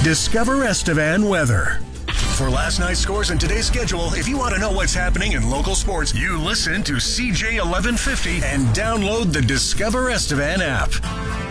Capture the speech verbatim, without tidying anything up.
Discover Estevan weather. For last night's scores and today's schedule, if you want to know what's happening in local sports, you listen to C J eleven fifty and download the Discover Estevan app.